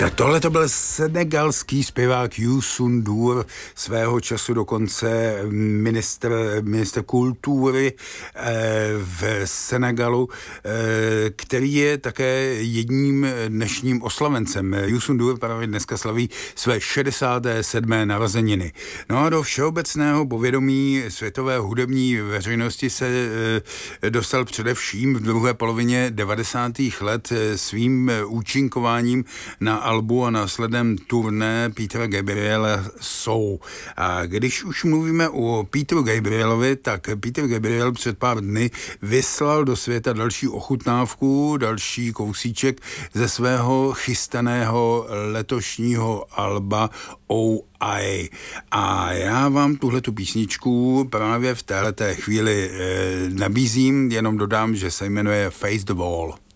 Tak tohle to byl senegalský zpěvák Youssou N'Dour, svého času dokonce ministr kultury v Senegalu, který je také jedním dnešním oslavencem. Youssou N'Dour právě dneska slaví své 67. narozeniny. No a do všeobecného povědomí světové hudební veřejnosti se dostal především v druhé polovině 90. let svým účinkováním na albu a následném turné Petera Gabriela Soul. A když už mluvíme o Peteru Gabrielovi, tak Peter Gabriel před pár dny vyslal do světa další ochutnávku, další kousíček ze svého chystaného letošního alba OI. A já vám tuhletu písničku právě v téhleté chvíli nabízím, jenom dodám, že se jmenuje Face the Wall.